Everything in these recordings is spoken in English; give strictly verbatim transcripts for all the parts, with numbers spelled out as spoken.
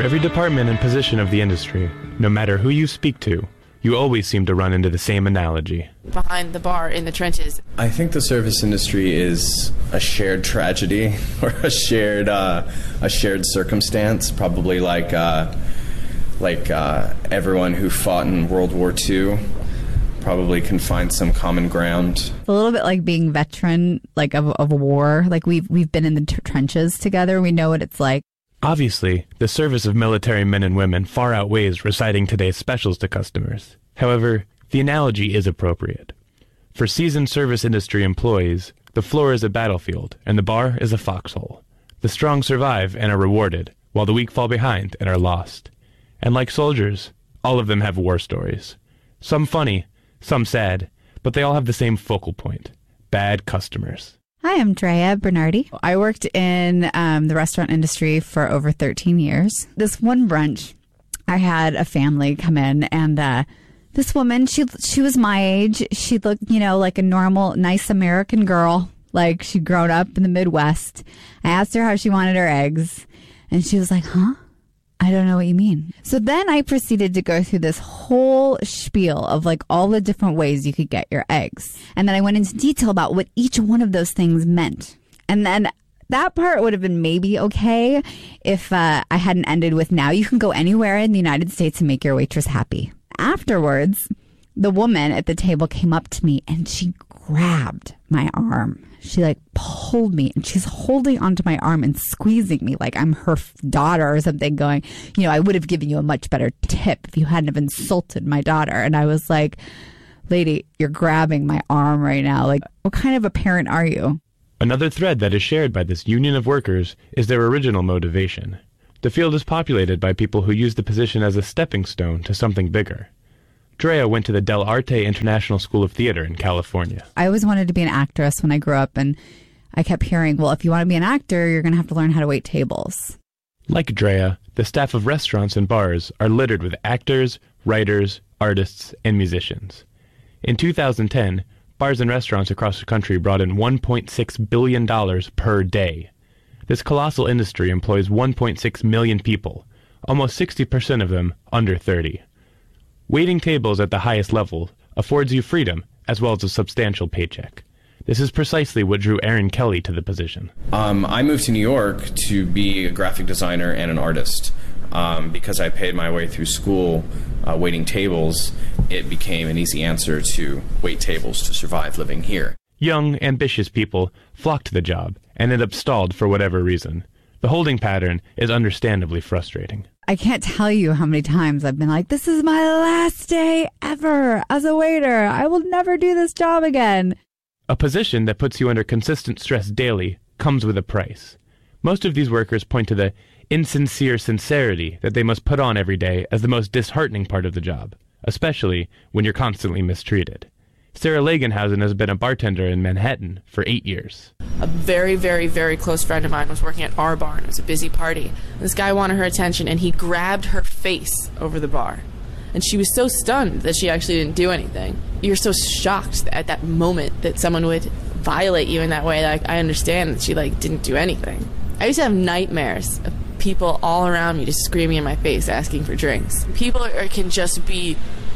every department and position of the industry, no matter who you speak to, you always seem to run into the same analogy. Behind the bar in the trenches. I think the service industry is a shared tragedy or a shared uh, a shared circumstance, probably like uh, like uh, everyone who fought in World War Two probably can find some common ground. A little bit like being veteran, like of, of a war. Like we've we've been in the t- trenches together. We know what it's like. Obviously, the service of military men and women far outweighs reciting today's specials to customers. However, the analogy is appropriate. For seasoned service industry employees, the floor is a battlefield and the bar is a foxhole. The strong survive and are rewarded, while the weak fall behind and are lost. And like soldiers, all of them have war stories. Some funny, some sad, but they all have the same focal point: bad customers. Hi, I'm Drea Bernardi. I worked in um, the restaurant industry for over thirteen years. This one brunch, I had a family come in, and uh, this woman, she she was my age. She looked, you know, like a normal, nice American girl, like she'd grown up in the Midwest. I asked her how she wanted her eggs, and she was like, huh? I don't know what you mean. So then I proceeded to go through this whole spiel of like all the different ways you could get your eggs. And then I went into detail about what each one of those things meant. And then that part would have been maybe okay if uh, I hadn't ended with, now you can go anywhere in the United States and make your waitress happy. Afterwards, the woman at the table came up to me and she grabbed my arm. She like pulled me and she's holding onto my arm and squeezing me like I'm her daughter or something, going, you know, I would have given you a much better tip if you hadn't have insulted my daughter. And I was like, lady, you're grabbing my arm right now. Like, what kind of a parent are you? Another thread that is shared by this union of workers is their original motivation. The field is populated by people who use the position as a stepping stone to something bigger. Drea went to the Del Arte International School of Theater in California. I always wanted to be an actress when I grew up, and I kept hearing, well, if you want to be an actor, you're going to have to learn how to wait tables. Like Drea, the staff of restaurants and bars are littered with actors, writers, artists, and musicians. In two thousand ten, bars and restaurants across the country brought in one point six billion dollars per day. This colossal industry employs one point six million people, almost sixty percent of them under thirty. Waiting tables at the highest level affords you freedom as well as a substantial paycheck. This is precisely what drew Aaron Kelly to the position. Um, I moved to New York to be a graphic designer and an artist. Um, because I paid my way through school uh, waiting tables, it became an easy answer to wait tables to survive living here. Young, ambitious people flock to the job and end up stalled for whatever reason. The holding pattern is understandably frustrating. I can't tell you how many times I've been like, this is my last day ever as a waiter. I will never do this job again. A position that puts you under consistent stress daily comes with a price. Most of these workers point to the insincere sincerity that they must put on every day as the most disheartening part of the job, especially when you're constantly mistreated. Sarah Lagenhausen has been a bartender in Manhattan for eight years. A very, very, very close friend of mine was working at our bar, and it was a busy party. This guy wanted her attention, and he grabbed her face over the bar. And she was so stunned that she actually didn't do anything. You're so shocked at that moment that someone would violate you in that way. Like, I understand that she like didn't do anything. I used to have nightmares of people all around me just screaming in my face, asking for drinks. People are, can just be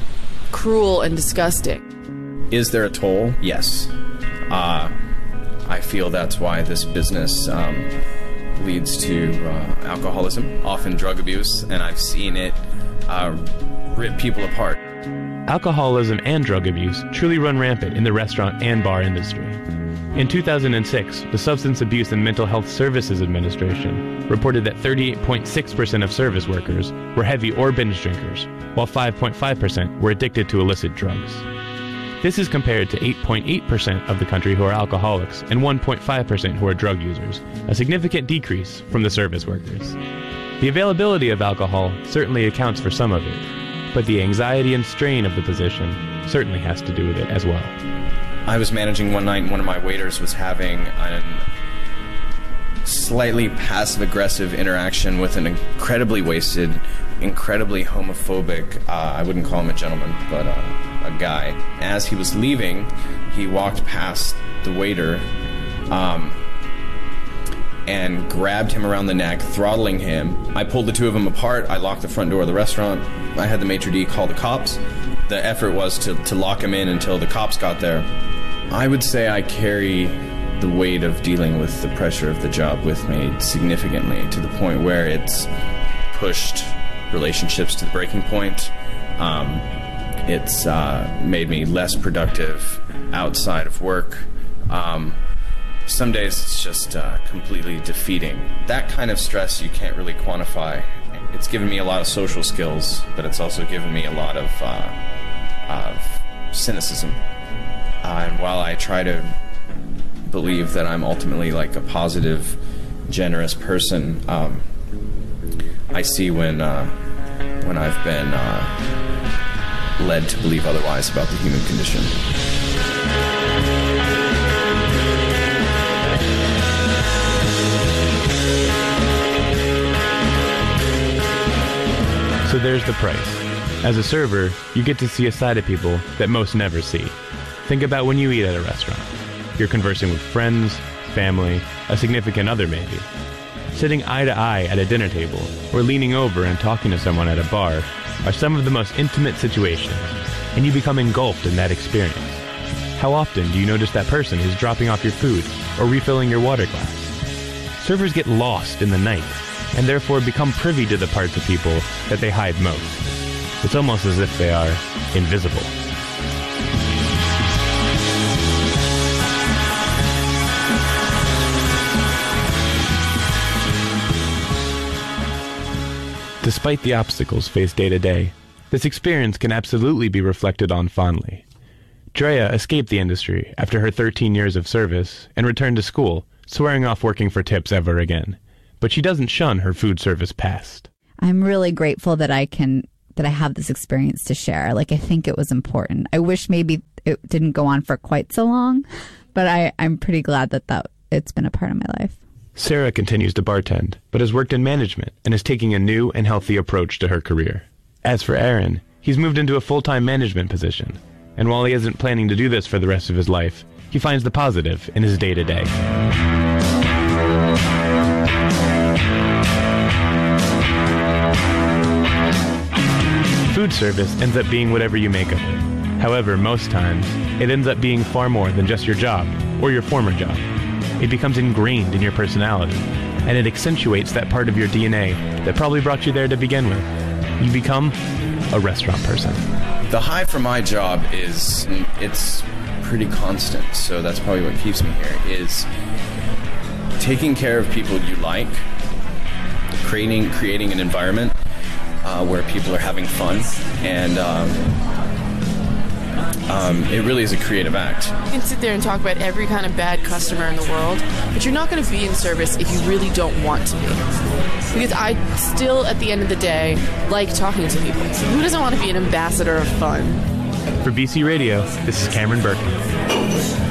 cruel and disgusting. Is there a toll? Yes. Uh, I feel that's why this business um, leads to uh, alcoholism, often drug abuse, and I've seen it uh, rip people apart. Alcoholism and drug abuse truly run rampant in the restaurant and bar industry. In two thousand six, the Substance Abuse and Mental Health Services Administration reported that thirty-eight point six percent of service workers were heavy or binge drinkers, while five point five percent were addicted to illicit drugs. This is compared to eight point eight percent of the country who are alcoholics and one point five percent who are drug users, a significant decrease from the service workers. The availability of alcohol certainly accounts for some of it, but the anxiety and strain of the position certainly has to do with it as well. I was managing one night and one of my waiters was having a slightly passive-aggressive interaction with an incredibly wasted, incredibly homophobic, uh, I wouldn't call him a gentleman, but uh, a guy. As he was leaving, he walked past the waiter, um, and grabbed him around the neck, throttling him. I pulled the two of them apart. I locked the front door of the restaurant. I had the maitre d' call the cops. The effort was to, to lock him in until the cops got there. I would say I carry the weight of dealing with the pressure of the job with me significantly, to the point where it's pushed relationships to the breaking point. Um, it's uh, made me less productive outside of work. Um, some days it's just uh, completely defeating. That kind of stress you can't really quantify. It's given me a lot of social skills, but it's also given me a lot of, uh, of cynicism. Uh, and while I try to believe that I'm ultimately like a positive, generous person, um, I see when uh, when I've been uh, led to believe otherwise about the human condition. So there's the price. As a server, you get to see a side of people that most never see. Think about when you eat at a restaurant. You're conversing with friends, family, a significant other maybe. Sitting eye to eye at a dinner table, or leaning over and talking to someone at a bar are some of the most intimate situations, and you become engulfed in that experience. How often do you notice that person who's dropping off your food or refilling your water glass? Servers get lost in the night, and therefore become privy to the parts of people that they hide most. It's almost as if they are invisible. Despite the obstacles faced day to day, this experience can absolutely be reflected on fondly. Drea escaped the industry after her thirteen years of service and returned to school, swearing off working for tips ever again. But she doesn't shun her food service past. I'm really grateful that I can, that I have this experience to share. Like, I think it was important. I wish maybe it didn't go on for quite so long, but I, I'm pretty glad that, that it's been a part of my life. Sarah continues to bartend, but has worked in management and is taking a new and healthy approach to her career. As for Aaron, he's moved into a full-time management position, and while he isn't planning to do this for the rest of his life, he finds the positive in his day-to-day. Food service ends up being whatever you make of it. However, most times, it ends up being far more than just your job or your former job. It becomes ingrained in your personality, and it accentuates that part of your D N A that probably brought you there to begin with. You become a restaurant person. The high for my job is, it's pretty constant, so that's probably what keeps me here, is taking care of people you like, creating creating an environment uh, where people are having fun, and um, um, it really is a creative act. You can sit there and talk about every kind of bad customer in the world, but you're not going to be in service if you really don't want to be. Because I still, at the end of the day, like talking to people. Who doesn't want to be an ambassador of fun? For B C Radio, this is Cameron Birkin.